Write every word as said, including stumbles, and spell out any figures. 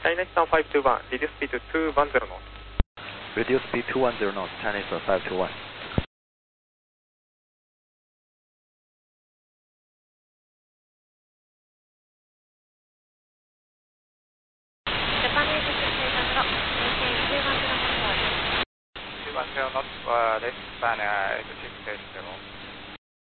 Chinese Town five two one, reduce speed to two one zero knots. Reduce speed two one zero knots, Chinese Town five two one. Japanese two one zero knots, two one zero knots, uh, less than uh, eight six eight zero.